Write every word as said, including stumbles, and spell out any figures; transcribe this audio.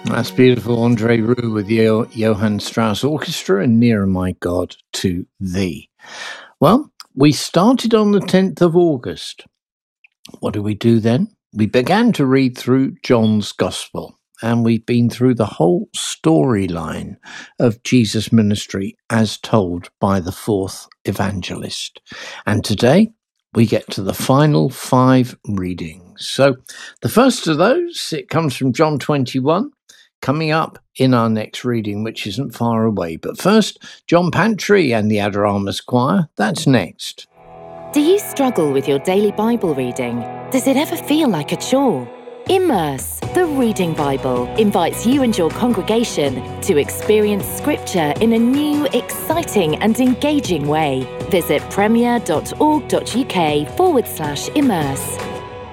That's beautiful. Andre Rieu with Yo- Johann Strauss Orchestra and Nearer My God to Thee. Well, we started on the tenth of August. What did we do then? We began to read through John's Gospel, and we've been through the whole storyline of Jesus' ministry as told by the fourth evangelist. And today we get to the final five readings. So the first of those, it comes from John twenty-one, coming up in our next reading, which isn't far away. But first, John Pantry and the Adoramus Choir, that's next. Do you struggle with your daily Bible reading? Does it ever feel like a chore? Immerse, the Reading Bible, invites you and your congregation to experience Scripture in a new, exciting and engaging way. Visit premier.org.uk forward slash immerse.